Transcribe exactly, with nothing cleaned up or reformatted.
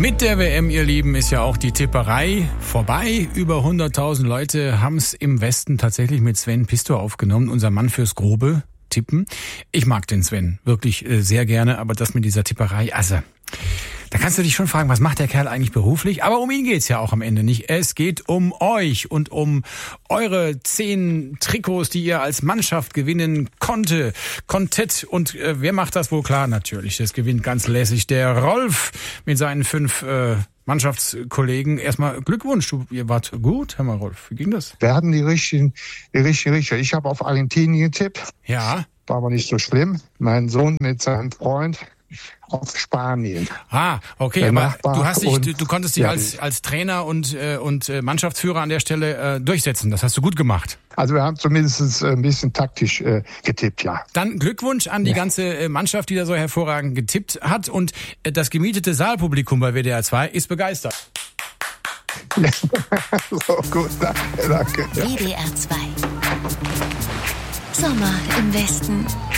Mit der W M, ihr Lieben, ist ja auch die Tipperei vorbei. Über hunderttausend Leute haben es im Westen tatsächlich mit Sven Pistor aufgenommen, unser Mann fürs grobe Tippen. Ich mag den Sven wirklich äh, sehr gerne, aber das mit dieser Tipperei, also da kannst du dich schon fragen, was macht der Kerl eigentlich beruflich? Aber um ihn geht's ja auch am Ende nicht. Es geht um euch und um eure zehn Trikots, die ihr als Mannschaft gewinnen konnte, konntet. Und äh, wer macht das wohl? Klar, natürlich. Das gewinnt ganz lässig der Rolf mit seinen fünf äh, Mannschaftskollegen. Erstmal Glückwunsch, du, ihr wart gut, Herr mal Rolf. Wie ging das? Wir hatten die richtigen, die richtigen Richter. Ich habe auf Argentinien getippt. Ja. War aber nicht so schlimm. Mein Sohn mit seinem Freund auf Spanien. Ah, okay, Der aber Nachbar du hast dich, und- du, du konntest dich ja. als als Trainer und äh, und äh, Mannschaftsführer an der Stelle äh, durchsetzen. Das hast du gut gemacht. Also wir haben zumindest ein bisschen taktisch äh, getippt, ja. Dann Glückwunsch an die ganze äh, Mannschaft, die da so hervorragend getippt hat, und äh, das gemietete Saalpublikum bei W D R zwei ist begeistert. So, gut, danke, danke. W D R zwei. Sommer im Westen.